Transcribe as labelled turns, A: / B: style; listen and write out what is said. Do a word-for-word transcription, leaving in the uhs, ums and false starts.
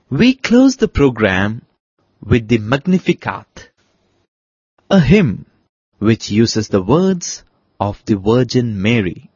A: We close the program with the Magnificat, a hymn which uses the words of the Virgin Mary.